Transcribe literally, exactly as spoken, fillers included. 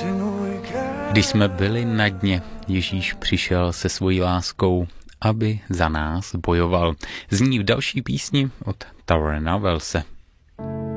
Když jsme byli na dně, Ježíš přišel se svojí láskou, aby za nás bojoval. Zní v další písni od Taureena Wellse.